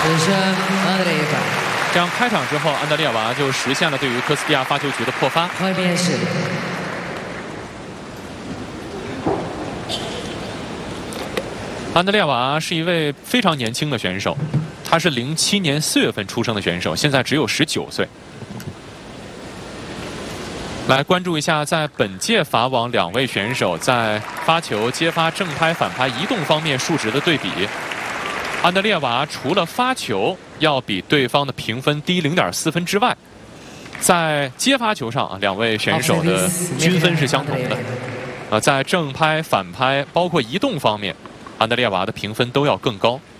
这样开场之后，安德烈娃就实现了对于科斯蒂亚发球局的破发。安德烈娃是一位非常年轻的选手，他是07年4月份出生的选手，现在只有19岁。来关注一下，在本届法网2位选手在发球、接发、正拍、反拍、移动方面数值的对比。安德烈娃除了发球要比对方的评分低0.4分之外，在接发球上2位选手的均分是相同的。在正拍、反拍，包括移动方面，安德烈娃的评分都要更高。